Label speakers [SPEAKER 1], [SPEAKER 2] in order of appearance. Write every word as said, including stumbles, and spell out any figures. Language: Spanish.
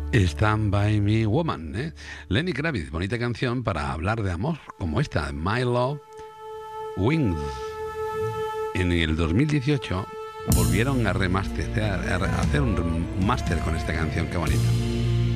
[SPEAKER 1] Stand by Me Woman, ¿eh? Lenny Kravitz, bonita canción para hablar de amor, como esta, My Love Wings. En el dos mil dieciocho volvieron a remasterizar, a hacer un máster con esta canción, qué bonita.